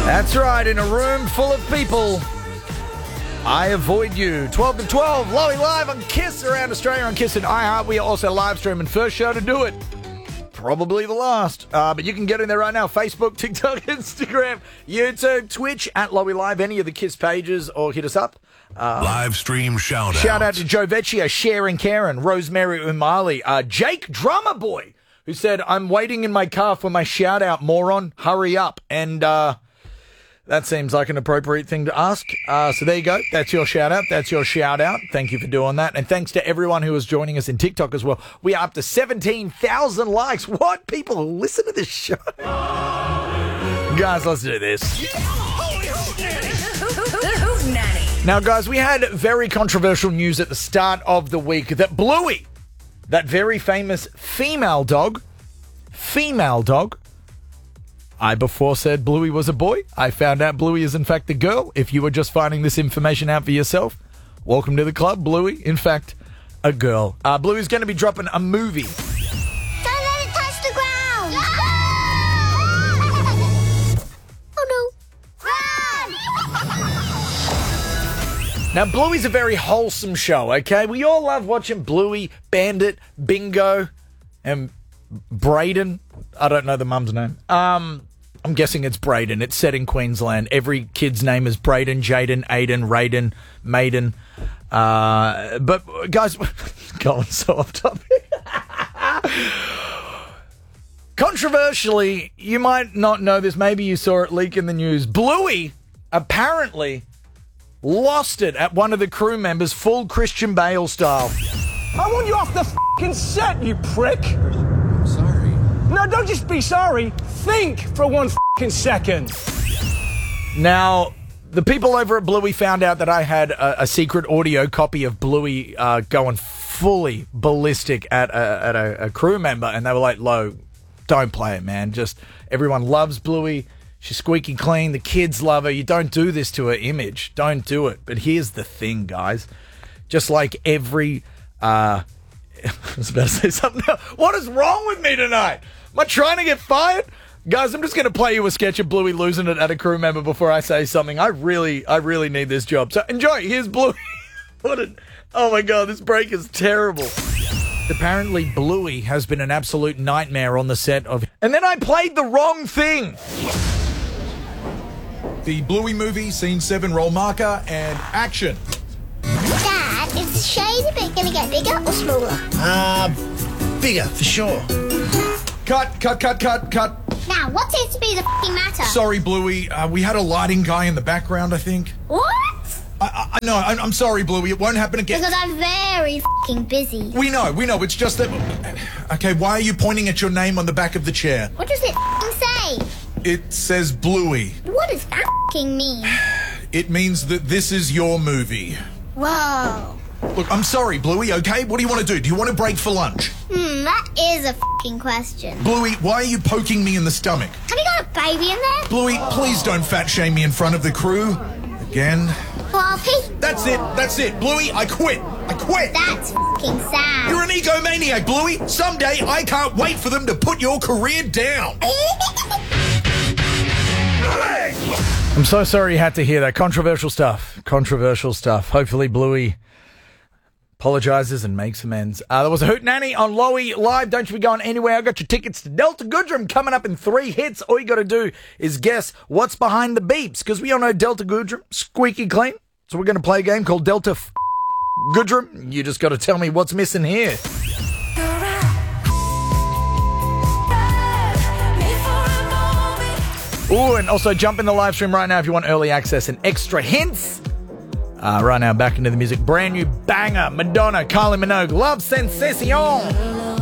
That's right, in a room full of people, I avoid you. 12 to 12, Lowy Live on KISS around Australia on KISS and iHeart. We are also live streaming. First show to do it. Probably the last. But you can get in there right now. Facebook, TikTok, Instagram, YouTube, Twitch, at Lowy Live, any of the KISS pages, or hit us up. Live stream shout out. Shout out to Joe Vecchio, Sharon Karen, Rosemary Umali, Jake Drummer Boy, who said, I'm waiting in my car for my shout out, moron. Hurry up. And that seems like an appropriate thing to ask. So there you go. That's your shout out. That's your shout out. Thank you for doing that. And thanks to everyone who is joining us in TikTok as well. We are up to 17,000 likes. What? People listen to this show. Guys, let's do this. Now, guys, we had very controversial news at the start of the week that Bluey, that very famous female dog, I before said Bluey was a boy. I found out Bluey is in fact a girl. If you were just finding this information out for yourself, welcome to the club. Bluey, in fact, a girl. Bluey's going to be dropping a movie. Don't let it touch the ground! Oh no. Run! Now, Bluey's a very wholesome show, okay? We all love watching Bluey, Bandit, Bingo, and Brayden. I don't know the mum's name. I'm guessing it's Brayden. It's set in Queensland. Every kid's name is Brayden, Jaden, Aiden, Raiden, Maiden. But, guys, going so off topic. Controversially, you might not know this. Maybe you saw it leak in the news. Bluey apparently lost it at one of the crew members, full Christian Bale style. I want you off the f***ing set, you prick! I'm sorry. No, don't just be sorry. Think for 1 f***ing second. Now, the people over at Bluey found out that I had a secret audio copy of Bluey going fully ballistic at a crew member, and they were like, Lo, don't play it, man. Just, everyone loves Bluey. She's squeaky clean. The kids love her. You don't do this to her image. Don't do it. But here's the thing, guys. Just like every... I was about to say something else. What is wrong with me tonight? Am I trying to get fired? Guys, I'm just going to play you a sketch of Bluey losing it at a crew member before I say something. I really need this job. So enjoy. Here's Bluey. Oh my God, this break is terrible. Apparently, Bluey has been an absolute nightmare on the set of... And then I played the wrong thing. The Bluey movie, scene 7, roll marker, and action. Dad, is the shade a bit gonna get bigger or smaller? Bigger, for sure. Cut. Now, what seems to be the f***ing matter? Sorry, Bluey. We had a lighting guy in the background, I think. What? No, I'm sorry, Bluey. It won't happen again. Because I'm very f***ing busy. We know. It's just that... Okay, why are you pointing at your name on the back of the chair? What does it f***ing say? It says Bluey. What does that f***ing mean? It means that this is your movie. Whoa. Look, I'm sorry, Bluey, okay? What do you want to do? Do you want to break for lunch? That is a f***ing question. Bluey, why are you poking me in the stomach? Have you got a baby in there? Bluey, please don't fat shame me in front of the crew. Again. Floppy? That's it. Bluey, I quit. That's f***ing sad. You're an egomaniac, Bluey. Someday I can't wait for them to put your career down. I'm so sorry you had to hear that. Controversial stuff. Hopefully Bluey apologizes and makes amends. There was a hootenanny on Lowy Live. Don't you be going anywhere. I got your tickets to Delta Goodrem coming up in 3 hits. All you got to do is guess what's behind the beeps, because we all know Delta Goodrem, squeaky clean. So we're going to play a game called Delta Goodrem. You just got to tell me what's missing here. Ooh, and also jump in the live stream right now if you want early access and extra hints. Right now, back into the music. Brand new banger. Madonna, Kylie Minogue, Love Sensation.